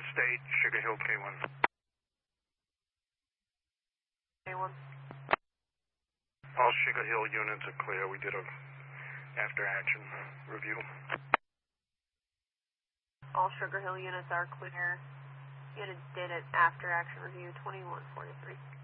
State, Sugar Hill K1. K1. All Sugar Hill units are clear. We did a after-action review. All Sugar Hill units are clear. Units did an after-action review 2143.